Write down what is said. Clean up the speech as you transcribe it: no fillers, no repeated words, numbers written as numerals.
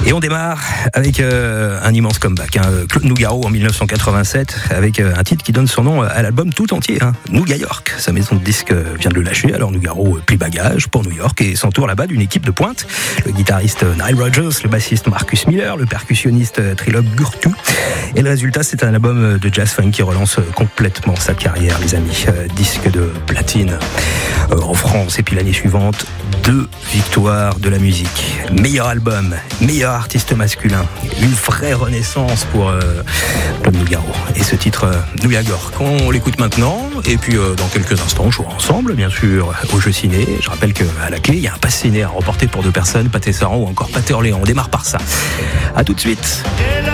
Et on démarre avec un immense comeback, Claude Nougaro en 1987, avec un titre qui donne son nom à l'album tout entier, Nouga York. Sa maison de disques vient de le lâcher, alors Nougaro plie bagage pour New York et s'entoure là-bas d'une équipe de pointe. Le guitariste Nile Rodgers, le bassiste Marcus Miller, le percussionniste Trilok Gurtu. Et le résultat, c'est un album de jazz funk qui relance complètement sa carrière, les amis. Disque de platine en France, et puis l'année suivante, 2 victoires de la musique. Meilleur album, meilleur artiste masculin, une vraie renaissance pour Claude Nougaro. Et ce titre, Nouga York, on l'écoute maintenant, et puis dans quelques instants, on jouera ensemble, bien sûr, au jeu ciné. Je rappelle qu'à la clé, il y a un pass ciné à remporter pour 2 personnes, Pathé Saran ou encore Pathé Orléans. On démarre par ça. À tout de suite.